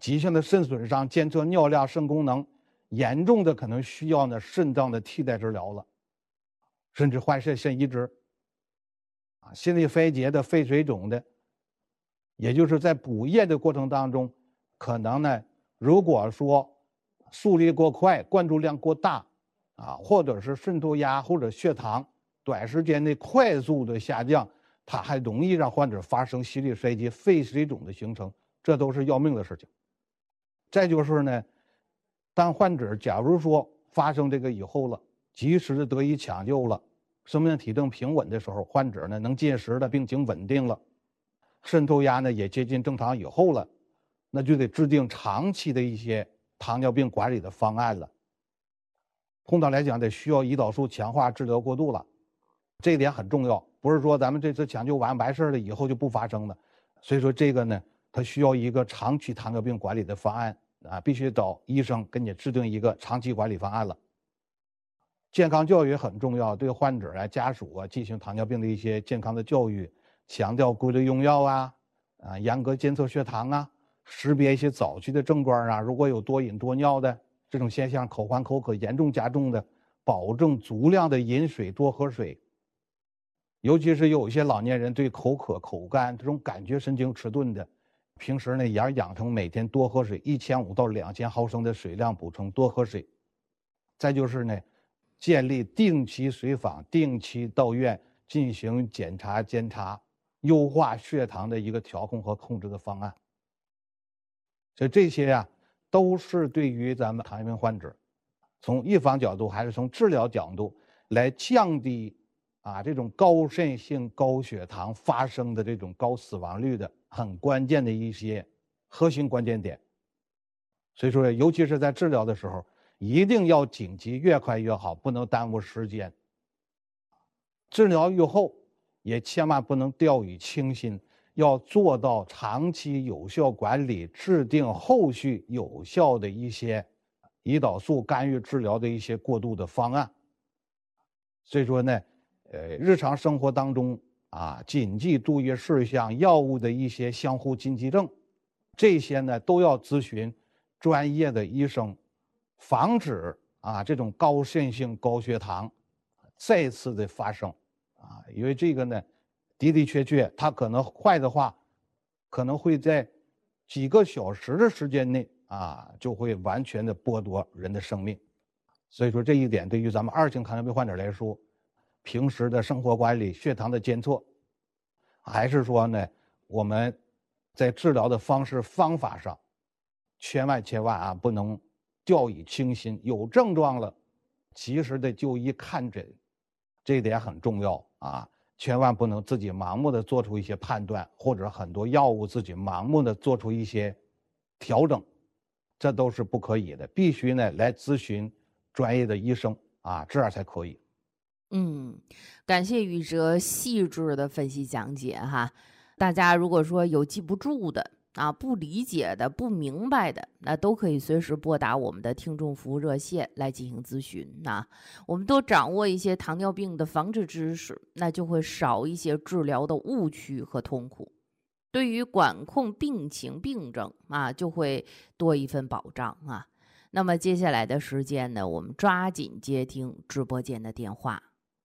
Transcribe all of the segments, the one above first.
急性的肾损伤、监测尿量、肾功能，严重的可能需要呢肾脏的替代治疗了，甚至换肾移植。心力衰竭的、肺水肿的，也就是在补液的过程当中，可能呢，如果说速率过快、灌注量过大，或者是渗透压或者血糖短时间内快速的下降，它还容易让患者发生心力衰竭、肺水肿的形成，这都是要命的事情。再就是呢，当患者假如说发生这个以后了，及时的得以抢救了，生命体征平稳的时候，患者呢能进食的，病情稳定了，渗透压呢也接近正常以后了，那就得制定长期的一些糖尿病管理的方案了。通常来讲，得需要胰岛素强化治疗过渡了，这一点很重要，不是说咱们这次抢救完事了以后就不发生了。所以说这个呢，它需要一个长期糖尿病管理的方案必须找医生给你制定一个长期管理方案了。健康教育很重要，对患者家属进行糖尿病的一些健康的教育，强调规律用药严格监测血糖识别一些早期的症状如果有多饮多尿的这种现象，口干口渴严重加重的，保证足量的饮水，多喝水。尤其是有一些老年人对口渴、口干这种感觉神经迟钝的，平时呢也要养成每天多喝水，1500到2000毫升的水量补充，多喝水。再就是呢，建立定期随访、定期到院进行检查监察，优化血糖的一个调控和控制的方案。所以这些都是对于咱们糖尿病患者，从预防角度还是从治疗角度来降低这种高渗性高血糖发生的这种高死亡率的很关键的一些核心关键点。所以说，尤其是在治疗的时候，一定要紧急，越快越好，不能耽误时间。治疗愈后也千万不能掉以轻心，要做到长期有效管理，制定后续有效的一些胰岛素干预治疗的一些过渡的方案。所以说呢，日常生活当中谨记注意事项、药物的一些相互禁忌症，这些呢都要咨询专业的医生，防止这种高渗性高血糖再次的发生因为这个呢的确它可能坏的话，可能会在几个小时的时间内就会完全的剥夺人的生命。所以说这一点对于咱们2型糖尿病患者来说，平时的生活管理、血糖的监测，还是说呢我们在治疗的方式方法上，千万不能掉以轻心，有症状了及时的就医看诊，这一点很重要千万不能自己盲目的做出一些判断，或者很多药物自己盲目的做出一些调整，这都是不可以的，必须呢来咨询专业的医生这样才可以。 感谢宇哲细致的分析讲解哈。大家如果说有记不住的不理解的、不明白的，那都可以随时拨打我们的听众服务热线来进行咨询我们多掌握一些糖尿病的防治知识，那就会少一些治疗的误区和痛苦，对于管控病情病症就会多一份保障那么接下来的时间呢，我们抓紧接听直播间的电话。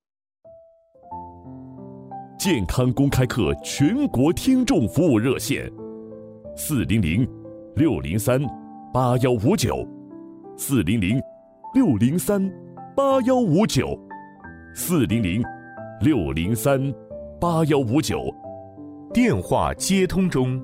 健康公开课全国听众服务热线，400-603-8159，400-603-8159，电话接通中。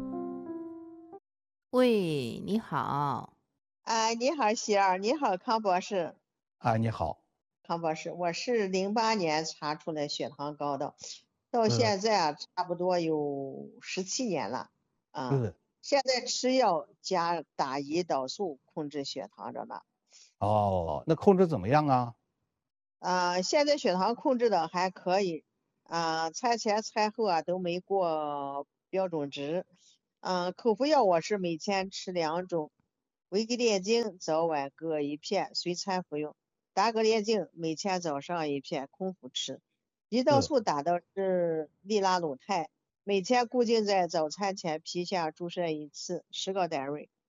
喂，你好。 你好，喜儿，你好，康博士。 你好， 康博士，我是08年查出来血糖高的，到现在差不多有17年了现在吃药加打胰岛素控制血糖着呢。 那控制怎么样现在血糖控制的还可以餐前餐后都没过标准值。口服药我是每天吃2种，维格列净早晚各1片，随餐服用。达格列净每天早上1片，空腹吃。胰岛素打的是利拉鲁肽，每天固定在早餐前皮下注射1次，10个单位。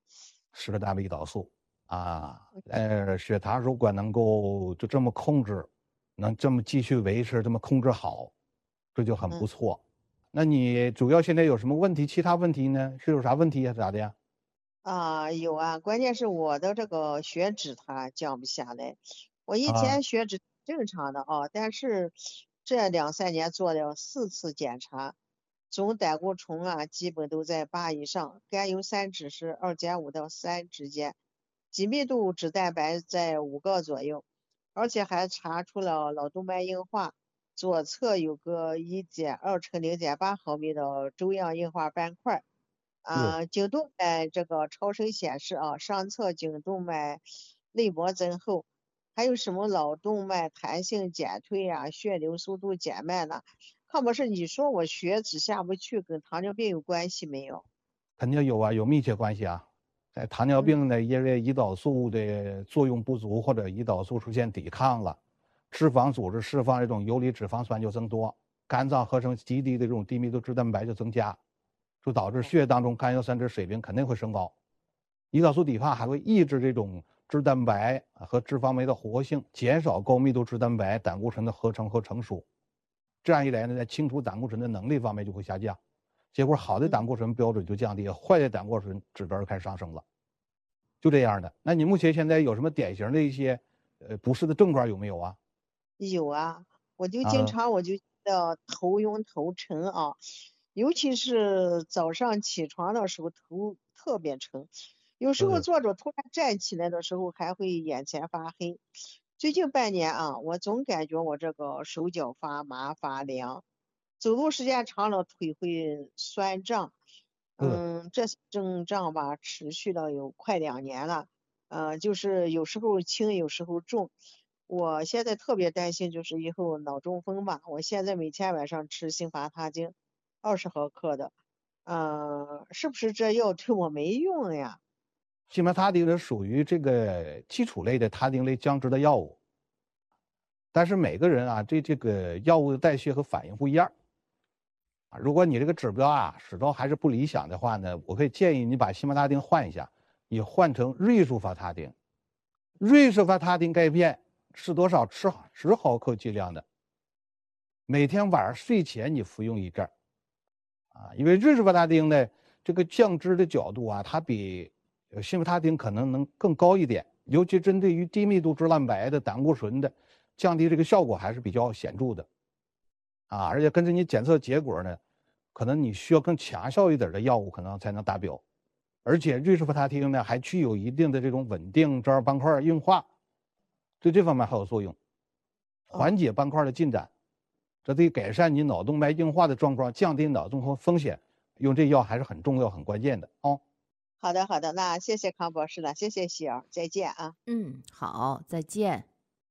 10个单位胰岛素啊。血糖如果能够就这么控制，能这么继续维持，这么控制好，这就很不错。那你主要现在有什么问题？其他问题呢？是有啥问题呀？咋的呀？ 有啊，关键是我的这个血脂它降不下来。我以啊， 前血脂正常的啊，但是这2、3年做了4次检查，总胆固醇啊基本都在8以上，甘油三酯是2.5到3之间，肌密度脂蛋白在5个左右，而且还查出了脑动脉硬化，左侧有个1/2乘0.8毫米的粥样硬化斑块。颈动脉这个超声显示啊，上侧颈动脉内膜增厚，还有什么脑动脉弹性减退啊，血流速度减慢了。康博士，你说我血脂下不去，跟糖尿病有关系没有？ 肯定有啊，有密切关系啊。在糖尿病呢，因为胰岛素的作用不足或者胰岛素出现抵抗了，脂肪组织释放这种游离脂肪酸就增多，肝脏合成极低的这种低密度脂蛋白就增加，就导致血液当中甘油三酯水平肯定会升高。胰岛素抵抗还会抑制这种脂蛋白和脂肪酶的活性，减少高密度脂蛋白胆固醇的合成和成熟。这样一来呢，在清除胆固醇的能力方面就会下降，结果好的胆固醇标准就降低，坏的胆固醇指标就开始上升了，就这样的。那你目前现在有什么典型的一些不适的症状有没有啊？ 有啊，我就经常觉得头晕头沉啊，尤其是早上起床的时候头特别沉，有时候坐着突然站起来的时候还会眼前发黑。最近半年啊，我总感觉我这个手脚发麻发凉，走路时间长了腿会酸胀。这症状吧持续了有快2年了，就是有时候轻有时候重。我现在特别担心就是以后脑中风吧，我现在每天晚上吃辛伐他汀20毫克的，是不是这药对我没用呀？ 西摩他汀是属于这个基础类的他汀类降脂的药物，但是每个人啊对这个药物的代谢和反应不一样啊。如果你这个指标啊始终还是不理想的话呢，我可以建议你把西摩他汀换一下，你换成瑞舒伐他汀。瑞舒伐他汀钙片吃多少？吃10毫克剂量的，每天晚上睡前你服用1阵啊。因为瑞舒伐他汀呢，这个降脂的角度啊，它比西摩他汀可能能更高一点，尤其针对于低密度脂蛋白的胆固醇的降低，这个效果还是比较显著的啊。而且根据你检测结果呢，可能你需要更强效一点的药物可能才能达标。而且瑞舒伐他汀呢还具有一定的这种稳定这斑块硬化，对这方面还有作用，缓解斑块的进展，这对改善你脑动脉硬化的状况，降低脑中风风险，用这药还是很重要很关键的哦。 好的好的，那谢谢康博士了，谢谢喜儿，再见啊。 好，再见。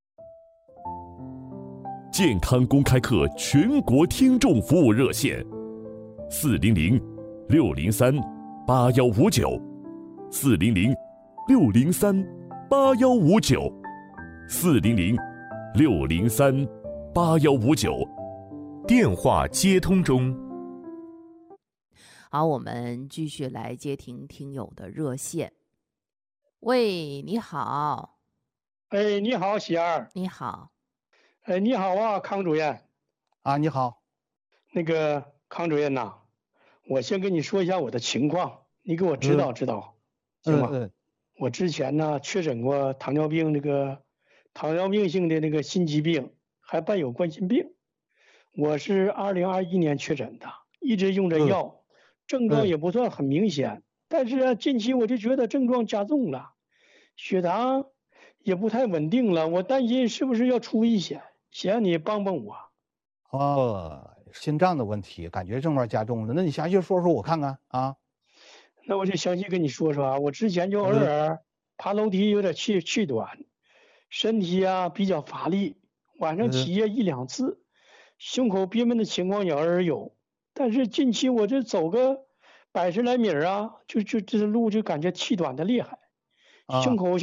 健康公开课全国听众服务热线，400-603-8159，400-603-8159， 电话接通中。 好，我们继续来接听听友的热线。喂，你好。 你好，喜儿。 你好。 你好啊，康主任。 啊，你好。 那个康主任呐，我先跟你说一下我的情况，你给我指导指导，行吗？我之前呢确诊过糖尿病，这个糖尿病性的那个心肌病，还伴有冠心病。我是2021年确诊的，一直用着药，症状也不算很明显，但是近期我就觉得症状加重了，血糖也不太稳定了，我担心是不是要出危险，想让你帮帮我。 心脏的问题，感觉症状加重了，那你详细说说我看看啊。 那我就详细跟你说说啊，我之前就偶尔爬楼梯有点气短，身体啊比较乏力，晚上起夜1、2次，胸口憋闷的情况也偶尔有。但是近期我这走个100来米啊，就这路就感觉气短的厉害，胸口